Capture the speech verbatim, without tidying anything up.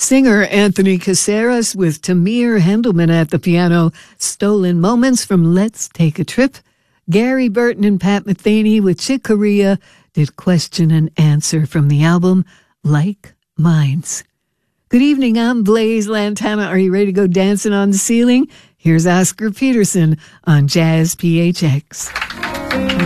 Singer Anthony Caceres with Tamir Hendelman at the piano. Stolen Moments from Let's Take a Trip. Gary Burton and Pat Metheny with Chick Corea did Question and Answer from the album Like Minds. Good evening, I'm Blaze Lantana. Are you ready to go dancing on the ceiling? Here's Oscar Peterson on Jazz P H X.